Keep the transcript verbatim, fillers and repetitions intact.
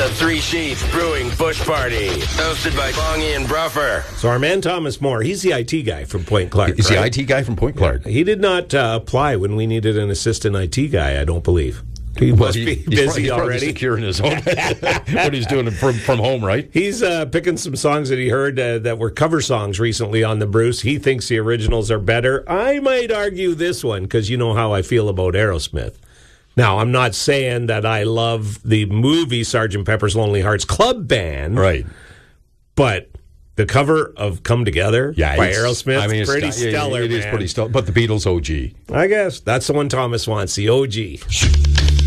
The Three Sheets Brewing Bush Party, hosted by Bongie and Bruffer. So our man Thomas Moore, he's the I T guy from Point Clark. Is right? the I T guy from Point Clark? Yeah. He did not uh, apply when we needed an assistant I T guy, I don't believe. He Well, must he- be he's busy probably, he's probably already. secure in his home. What he's doing from, from home, right? He's uh, picking some songs that he heard uh, that were cover songs recently on the Bruce. He thinks the originals are better. I might argue this one because you know how I feel about Aerosmith. Now, I'm not saying that I love the movie Sergeant Pepper's Lonely Hearts Club Band. Right. But the cover of Come Together Yeah, by it's- Aerosmith, I mean, it's pretty sta- yeah, stellar, It is man. pretty stellar. But the Beatles O G. I guess. That's the one Thomas wants, the O G.